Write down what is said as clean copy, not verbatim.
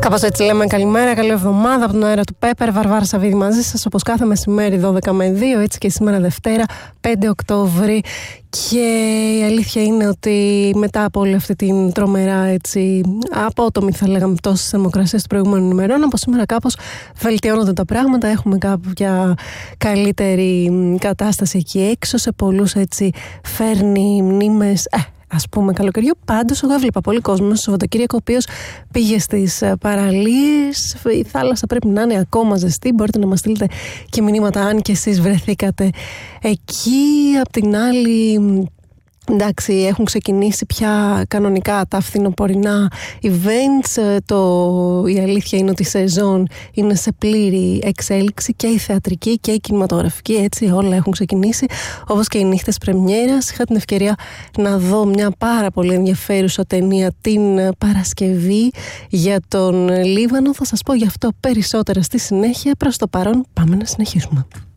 Κάπως έτσι λέμε καλημέρα, καλή εβδομάδα από τον αέρα του Πέπερ. Βαρβάρα Σαββίδη μαζί σας, όπως κάθε μεσημέρι 12 με 2, έτσι και σήμερα Δευτέρα 5 Οκτώβρη. Και η αλήθεια είναι ότι μετά από όλη αυτή την τρομερά έτσι απότομη θα λέγαμε πτώση της θερμοκρασίας των προηγούμενων ημερών, από σήμερα κάπως βελτιώνονται τα πράγματα, έχουμε κάποια καλύτερη κατάσταση εκεί έξω, σε πολλούς έτσι φέρνει μνήμες ας πούμε καλοκαιριού. Πάντως εγώ έβλεπα πολύ κόσμο στο Σαββατοκύριακο ο οποίος πήγε στις παραλίες. Η θάλασσα πρέπει να είναι ακόμα ζεστή, μπορείτε να μας στείλετε και μηνύματα αν και εσείς βρεθήκατε εκεί. Απ' την άλλη, εντάξει, έχουν ξεκινήσει πια κανονικά τα φθινοπορεινά events. Η αλήθεια είναι ότι η σεζόν είναι σε πλήρη εξέλιξη, και η θεατρική και η κινηματογραφική, έτσι όλα έχουν ξεκινήσει, όπως και οι νύχτες πρεμιέρας. Είχα την ευκαιρία να δω μια πάρα πολύ ενδιαφέρουσα ταινία την Παρασκευή για τον Λίβανο. Θα σας πω γι' αυτό περισσότερα στη συνέχεια. Προς το παρόν πάμε να συνεχίσουμε.